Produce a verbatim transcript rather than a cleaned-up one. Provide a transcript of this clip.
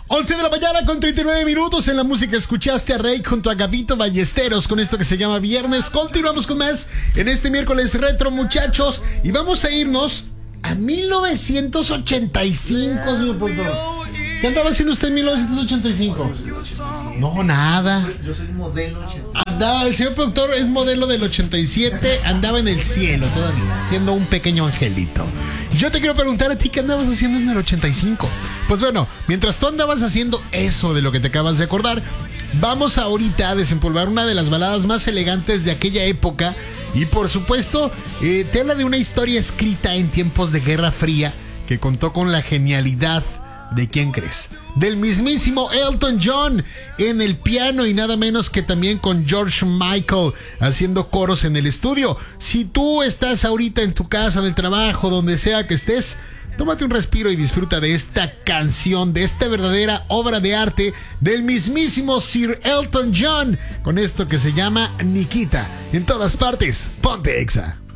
once de la mañana con treinta y nueve minutos. En la música escuchaste a Rey junto a Gabito Ballesteros con esto que se llama Viernes. Continuamos con más en este miércoles retro, muchachos. Y vamos a irnos a mil novecientos ochenta y cinco, señor productor. ¿Qué andaba haciendo usted en mil novecientos ochenta y cinco? No, nada. Yo soy modelo ochenta y siete. Andaba, el señor productor es modelo del ochenta y siete. Andaba en el cielo todavía, siendo un pequeño angelito. Yo te quiero preguntar a ti, ¿qué andabas haciendo en el ochenta y cinco? Pues bueno, mientras tú andabas haciendo eso de lo que te acabas de acordar, vamos ahorita a desempolvar una de las baladas más elegantes de aquella época. Y por supuesto, eh, te habla de una historia escrita en tiempos de Guerra Fría que contó con la genialidad de ¿quién crees? Del mismísimo Elton John en el piano y nada menos que también con George Michael haciendo coros en el estudio. Si tú estás ahorita en tu casa, del trabajo, donde sea que estés, tómate un respiro y disfruta de esta canción, de esta verdadera obra de arte del mismísimo Sir Elton John, con esto que se llama Nikita. En todas partes, ponte Exa.